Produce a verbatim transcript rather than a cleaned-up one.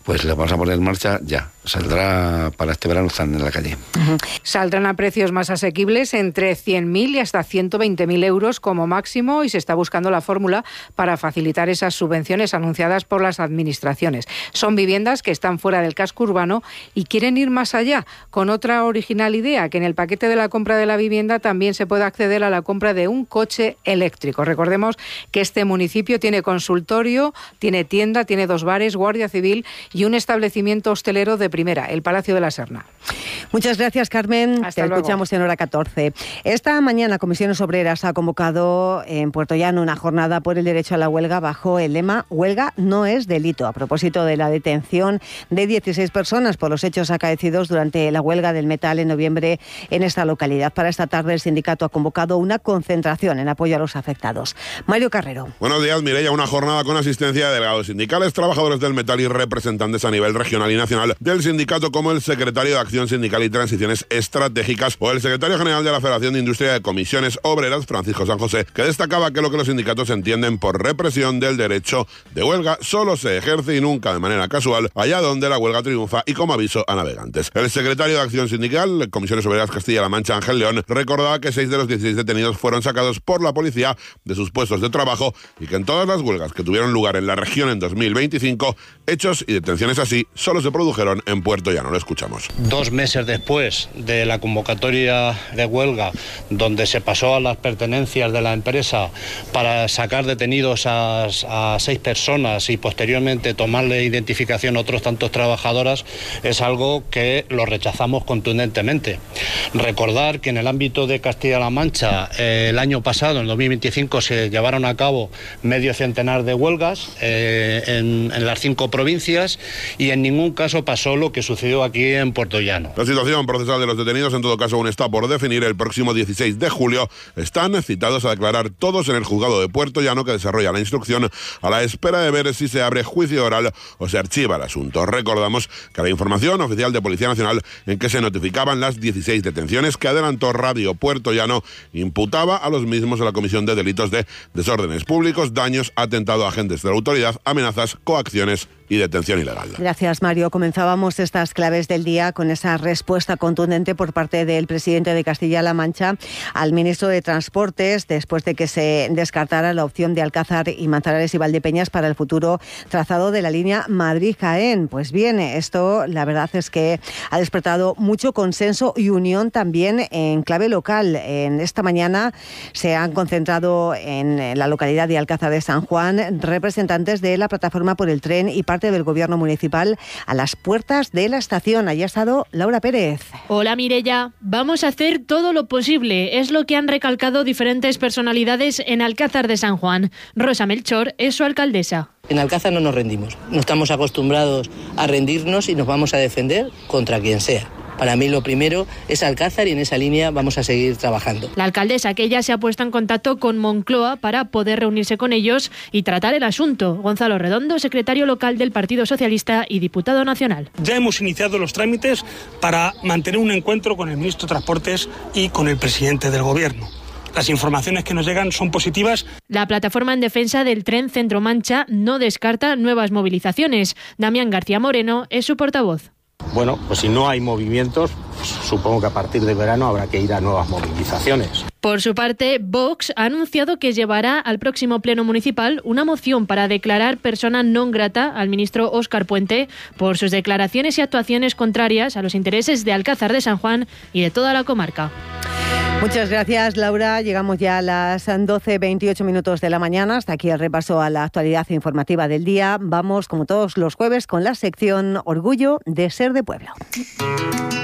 pues lo vamos a poner en marcha ya. Saldrá para este verano, están en la calle. Uh-huh. Saldrán a precios más asequibles, entre cien mil y hasta ciento veinte mil euros como máximo, y se está buscando la fórmula para facilitar esas subvenciones anunciadas por las administraciones. Son viviendas que están fuera del casco urbano y quieren ir más allá, con otra original idea, que en el paquete de la compra de la vivienda también se pueda acceder a la compra de un coche eléctrico. Recordemos que este municipio tiene consultorio, tiene tienda, tiene dos bares, guardia civil y un establecimiento hostelero de primera, el Palacio de la Serna. Muchas gracias, Carmen. Hasta Te luego. Escuchamos en hora catorce. Esta mañana Comisiones Obreras ha convocado en Puerto Llano una jornada por el derecho a la huelga bajo el lema "Huelga no es delito", a propósito de la detención de dieciséis personas por los hechos acaecidos durante la huelga del metal en noviembre en esta localidad. Para esta tarde el sindicato ha convocado una concentración en apoyo a los afectados. Mario Carrero. Buenos días, Mireia. Una jornada con asistencia de delegados sindicales, trabajadores del metal y representantes a nivel regional y nacional del sindicato, como el secretario de Acción Sindical y Transiciones Estratégicas o el secretario general de la Federación de Industria de Comisiones Obreras, Francisco San José, que destacaba que lo que los sindicatos entienden por represión del derecho de huelga solo se ejerce y nunca de manera casual allá donde la huelga triunfa y como aviso a navegantes. El secretario de Acción Sindical, Comisiones Obreras Castilla-La Mancha, Ángel León, recordaba que seis de los dieciséis detenidos fueron sacados por la policía de sus puestos de trabajo y que en todas las huelgas que tuvieron lugar en la región en dos mil veinticinco, hechos y detenciones así solo se produjeron en Puerto Llano. Lo escuchamos. Dos meses después de la convocatoria de huelga, donde se pasó a las pertenencias de la empresa para sacar detenidos a, a seis personas y posteriormente tomarle identificación a otros tantos trabajadoras, es algo que lo rechazamos contundentemente. Recordar que en el ámbito de Castilla-La Mancha, eh, el año pasado, en dos mil veinticinco, se llevaron a cabo medio centenar de huelgas eh, en, en las cinco provincias y en ningún caso pasó lo que sucedió aquí en Puerto Llano. La situación procesal de los detenidos, en todo caso, aún está por definir. El próximo dieciséis de julio están citados a declarar todos en el juzgado de Puerto Llano, que desarrolla la instrucción, a la espera de ver si se abre juicio oral o se archiva el asunto. Recordamos que la información oficial de Policía Nacional en que se notificaban las dieciséis detenciones que adelantó Radio Puerto Llano imputaba a los mismos a la comisión de delitos de desórdenes públicos, daños, atentado a agentes de la autoridad, amenazas, coacciones y detención ilegal. Gracias, Mario. Comenzábamos estas claves del día con esa respuesta contundente por parte del presidente de Castilla-La Mancha al ministro de Transportes, después de que se descartara la opción de Alcázar y Manzanares y Valdepeñas para el futuro trazado de la línea Madrid-Jaén. Pues bien, esto la verdad es que ha despertado mucho consenso y unión también en clave local. En esta mañana se han concentrado en la localidad de Alcázar de San Juan representantes de la Plataforma por el Tren y parte del Gobierno municipal a las puertas de la estación. Allí ha estado Laura Pérez. Hola, Mireia. Vamos a hacer todo lo posible. Es lo que han recalcado diferentes personalidades en Alcázar de San Juan. Rosa Melchor es su alcaldesa. En Alcázar no nos rendimos. No estamos acostumbrados a rendirnos y nos vamos a defender contra quien sea. Para mí lo primero es Alcázar y en esa línea vamos a seguir trabajando. La alcaldesa, que ya se ha puesto en contacto con Moncloa para poder reunirse con ellos y tratar el asunto. Gonzalo Redondo, secretario local del Partido Socialista y diputado nacional. Ya hemos iniciado los trámites para mantener un encuentro con el ministro de Transportes y con el presidente del Gobierno. Las informaciones que nos llegan son positivas. La plataforma en defensa del tren Centro-Mancha no descarta nuevas movilizaciones. Damián García Moreno es su portavoz. Bueno, pues si no hay movimientos, pues supongo que a partir de verano habrá que ir a nuevas movilizaciones. Por su parte, Vox ha anunciado que llevará al próximo pleno municipal una moción para declarar persona non grata al ministro Óscar Puente por sus declaraciones y actuaciones contrarias a los intereses de Alcázar de San Juan y de toda la comarca. Muchas gracias, Laura. Llegamos ya a las doce veintiocho minutos de la mañana. Hasta aquí el repaso a la actualidad informativa del día. Vamos, como todos los jueves, con la sección Orgullo de ser de pueblo.